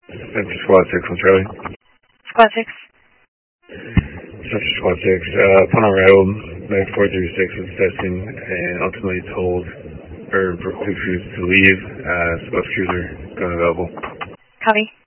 Center Squad 6 on Charlie. Squad 6. Center Squad 6, upon arrival, Mag 436 was testing and ultimately told or refused to leave. Bus cruiser gun available. Copy.